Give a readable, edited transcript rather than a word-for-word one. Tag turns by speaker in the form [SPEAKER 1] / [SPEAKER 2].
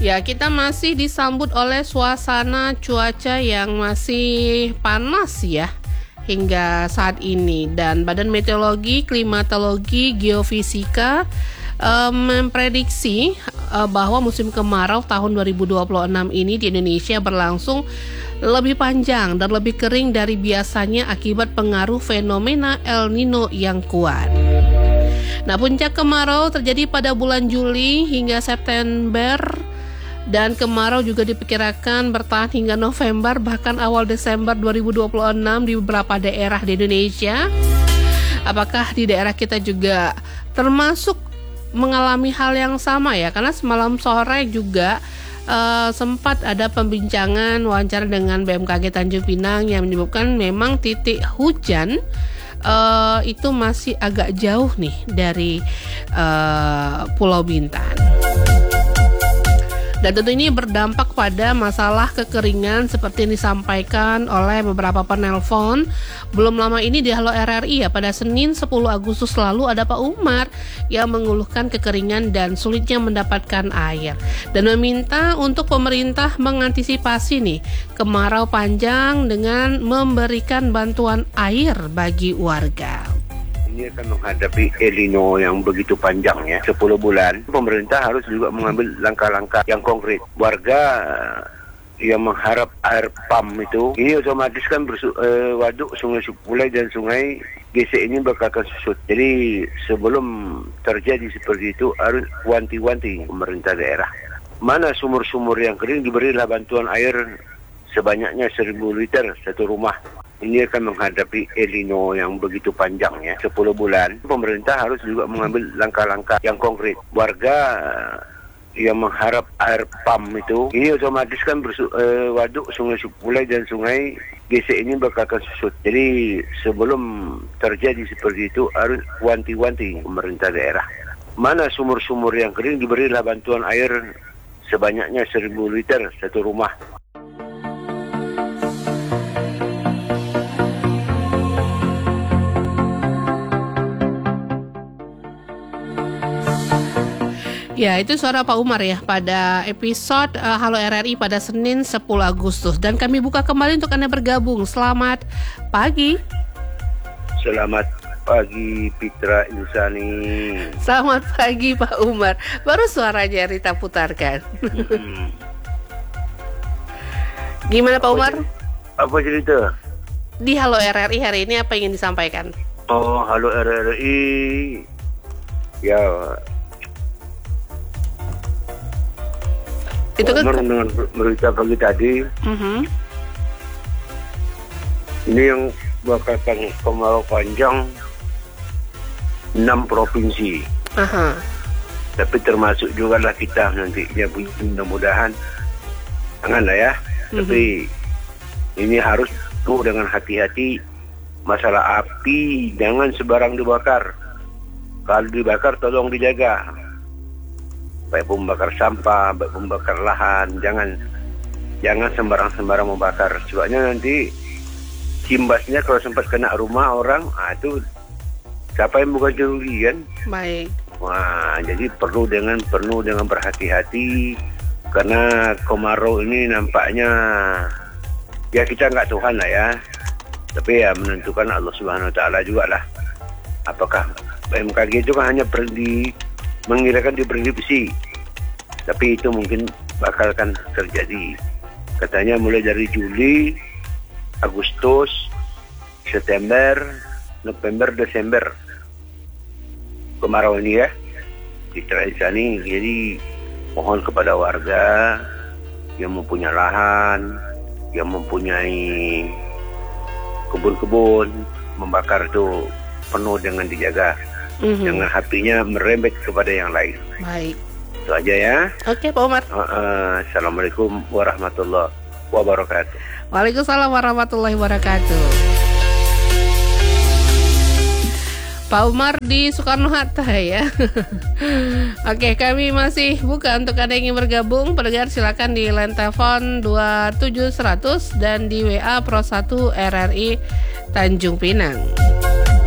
[SPEAKER 1] Ya, kita masih disambut oleh suasana cuaca yang masih panas ya hingga saat ini, dan Badan Meteorologi, Klimatologi, Geofisika memprediksi bahwa musim kemarau tahun 2026 ini di Indonesia berlangsung lebih panjang dan lebih kering dari biasanya akibat pengaruh fenomena El Nino yang kuat. Nah, puncak kemarau terjadi pada bulan Juli hingga September, dan kemarau juga diperkirakan bertahan hingga November bahkan awal Desember 2026 di beberapa daerah di Indonesia. Apakah di daerah kita juga termasuk mengalami hal yang sama ya? Karena semalam sore juga sempat ada pembincangan wawancara dengan BMKG Tanjung Pinang yang menyebutkan memang titik hujan itu masih agak jauh nih dari Pulau Bintan. Dan tentu ini berdampak pada masalah kekeringan seperti yang disampaikan oleh beberapa penelpon. Belum lama ini di Halo RRI ya, pada Senin 10 Agustus lalu ada Pak Umar yang mengeluhkan kekeringan dan sulitnya mendapatkan air, dan meminta untuk pemerintah mengantisipasi nih kemarau panjang dengan memberikan bantuan air bagi warga.
[SPEAKER 2] Ini akan menghadapi El Nino yang begitu panjang ya, 10 bulan. Pemerintah harus juga mengambil langkah-langkah yang konkret. Warga yang mengharap air pump itu, ini otomatis kan waduk Sungai Supulai dan Sungai Gesek ini bakal susut. Jadi sebelum terjadi seperti itu harus wanti-wanti pemerintah daerah. Mana sumur-sumur yang kering, diberilah bantuan air sebanyaknya 1.000 liter satu rumah. Ini akan menghadapi El Nino yang begitu panjang ya, 10 bulan. Pemerintah harus juga mengambil langkah-langkah yang konkret. Warga yang mengharap air pump itu, ini otomatis kan waduk Sungai Supulai dan Sungai Gesek ini bakal susut. Jadi sebelum terjadi seperti itu harus wanti-wanti pemerintah daerah. Mana sumur-sumur yang kering, diberilah bantuan air sebanyaknya 1.000 liter satu rumah.
[SPEAKER 1] Ya, itu suara Pak Umar ya pada episode Halo RRI pada Senin 10 Agustus. Dan kami buka kembali untuk Anda bergabung. Selamat pagi.
[SPEAKER 2] Selamat pagi Fitra Insani.
[SPEAKER 1] Selamat pagi Pak Umar. Baru suaranya Rita putarkan. Gimana Pak Umar?
[SPEAKER 2] Apa cerita?
[SPEAKER 1] Di Halo RRI hari ini apa yang ingin disampaikan?
[SPEAKER 2] Oh, Halo RRI. Ya,
[SPEAKER 1] itu kan
[SPEAKER 2] dengan berita pagi tadi. Ini yang bakal kemarau panjang 6 provinsi. Tapi termasuk juga lah kita nantinya, mudah-mudahan janganlah ya. Tapi ini harus tuh dengan hati-hati. Masalah api jangan sembarang dibakar. Kalau dibakar tolong dijaga. Baik membakar sampah, baik membakar lahan, jangan sembarang membakar. Sebabnya nanti imbasnya kalau sempat kena rumah orang, itu siapa yang bukan rugi kan?
[SPEAKER 1] Baik.
[SPEAKER 2] Wah, jadi perlu dengan berhati-hati karena kemarau ini nampaknya ya kita nggak Tuhan lah ya, tapi ya menentukan Allah Subhanahu Wa Taala juga lah. Apakah BMKG itu kan hanya mengirakan diprediksi, tapi itu mungkin bakalkan terjadi. Katanya mulai dari Juli, Agustus, September, November, Desember kemarau ini ya di Tradisani. Jadi mohon kepada warga yang mempunyai lahan, yang mempunyai kebun-kebun, membakar itu penuh dengan dijaga. Jangan hatinya merembet kepada yang lain.
[SPEAKER 1] Baik.
[SPEAKER 2] Itu aja ya.
[SPEAKER 1] Oke Pak Umar.
[SPEAKER 2] Assalamualaikum warahmatullahi wabarakatuh.
[SPEAKER 1] Waalaikumsalam warahmatullahi wabarakatuh. Pak Umar di Soekarno-Hatta ya. Oke, kami masih buka untuk Anda yang ingin bergabung. Pendengar silakan di line telepon 27100 dan di WA Pro 1 RRI Tanjung Pinang.